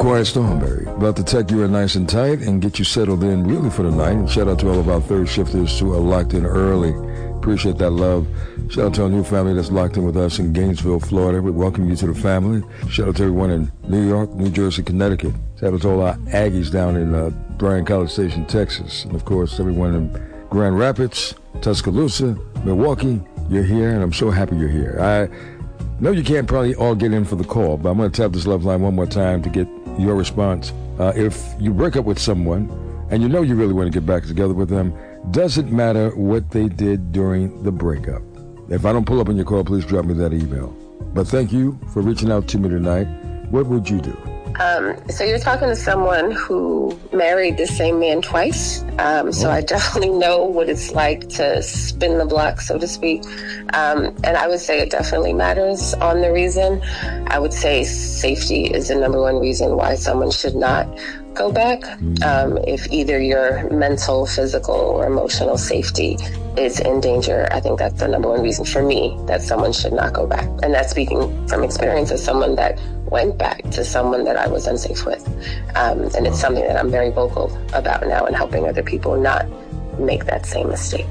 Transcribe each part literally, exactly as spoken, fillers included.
Quiet Storm, baby. About to tuck you in nice and tight and get you settled in really for the night. And shout out to all of our third shifters who are locked in early. Appreciate that love. Shout out to our new family that's locked in with us in Gainesville, Florida. We welcome you to the family. Shout out to everyone in New York, New Jersey, Connecticut. Shout out to all our Aggies down in uh, Bryan College Station, Texas. And, of course, everyone in Grand Rapids, Tuscaloosa, Milwaukee. You're here, and I'm so happy you're here. I know you can't probably all get in for the call, but I'm going to tap this love line one more time to get your response. Uh, if you break up with someone and you know you really want to get back together with them, doesn't matter what they did during the breakup. If I don't pull up on your call, please drop me that email. But thank you for reaching out to me tonight. What would you do? Um, so you're talking to someone who married the same man twice. Um, so I definitely know what it's like to spin the block, so to speak. Um, and I would say it definitely matters on the reason. I would say safety is the number one reason why someone should not go back. Um, if either your mental, physical, or emotional safety is in danger, I think that's the number one reason for me that someone should not go back. And that's speaking from experience as someone that went back to someone that I was unsafe with. Um, and it's something that I'm very vocal about now and helping other people not make that same mistake.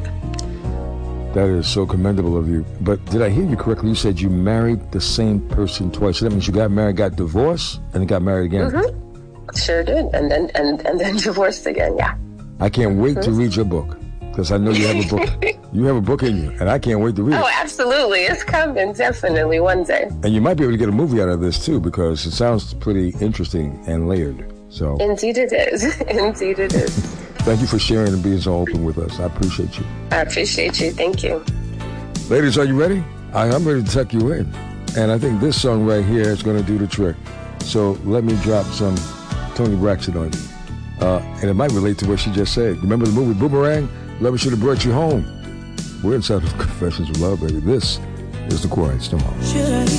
That is so commendable of you. But did I hear you correctly? You said you married the same person twice. So that means you got married, got divorced, and then got married again. Mm-hmm. Sure did. And then and, and then divorced again, yeah. I can't wait mm-hmm. to read your book, because I know you have a book. You have a book in you, and I can't wait to read it. Oh, absolutely. It's coming, definitely, one day. And you might be able to get a movie out of this, too, because it sounds pretty interesting and layered. So Indeed it is. Indeed it is. Thank you for sharing and being so open with us. I appreciate you. I appreciate you. Thank you. Ladies, are you ready? I, I'm ready to tuck you in. And I think this song right here is going to do the trick. So let me drop some Toni Braxton on you. Uh, and it might relate to what she just said. Remember the movie Boomerang? Love Should Have Brought You Home. We're inside of Confessions of Love, baby. This is The Quiet Storm.